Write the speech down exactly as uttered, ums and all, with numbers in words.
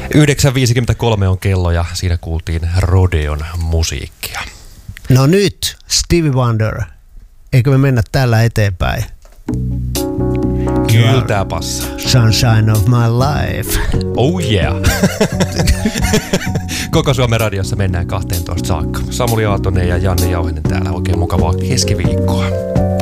yhdeksän viisikymmentäkolme on kello ja siinä kuultiin Rodeon musiikkia. No nyt, Stevie Wonder. Eikö me mennä tällä eteenpäin? Kyllä tää passaa. Sunshine of my life. Oh yeah. Koko Suomen radiossa mennään kahteentoista saakka. Samuli Aatonen ja Janne Jauhinen täällä. Oikein mukavaa keskiviikkoa.